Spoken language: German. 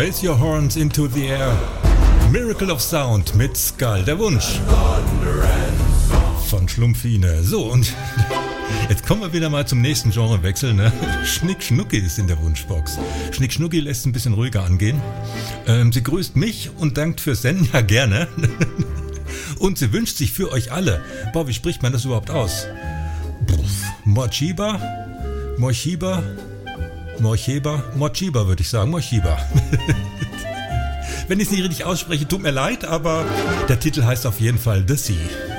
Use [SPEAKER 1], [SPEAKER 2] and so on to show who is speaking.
[SPEAKER 1] Raise Your Horns into the Air. Miracle of Sound mit Skull, der Wunsch von Schlumpfine. So, und jetzt kommen wir wieder mal zum nächsten Genrewechsel. Ne? Schnick Schnucki ist in der Wunschbox. Schnick Schnucki lässt es ein bisschen ruhiger angehen. Sie grüßt mich und dankt fürs Senden, ja gerne. Und sie wünscht sich für euch alle, boah, wie spricht man das überhaupt aus? Mochiba, würde ich sagen, Mochiba. Wenn ich es nicht richtig ausspreche, tut mir leid, aber der Titel heißt auf jeden Fall The Sea.